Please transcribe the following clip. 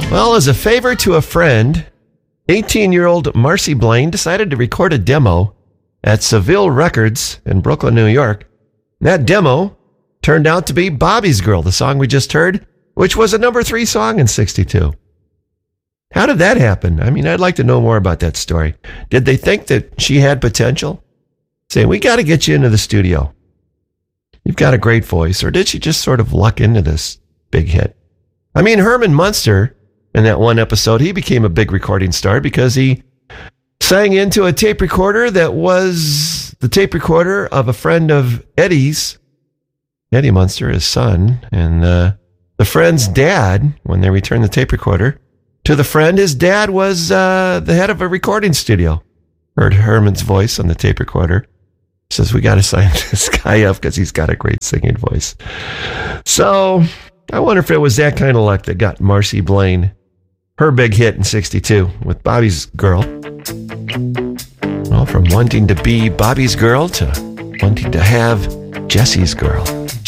Well, as a favor to a friend, 18-year-old Marcy Blaine decided to record a demo at Seville Records in Brooklyn, New York. That demo turned out to be Bobby's Girl, the song we just heard, which was a number 3 song in 62. How did that happen? I mean, I'd like to know more about that story. Did they think that she had potential? Saying, we got to get you into the studio. You've got a great voice. Or did she just sort of luck into this big hit? I mean, Herman Munster, in that one episode, he became a big recording star because he sang into a tape recorder that was the tape recorder of a friend of Eddie's, Eddie Munster, his son, and the friend's dad, when they returned the tape recorder to the friend, his dad was the head of a recording studio. Heard Herman's voice on the tape recorder. Says, we got to sign this guy up because he's got a great singing voice. So I wonder if it was that kind of luck that got Marcy Blaine her big hit in 62 with Bobby's Girl. Well, from wanting to be Bobby's girl to wanting to have Jesse's girl.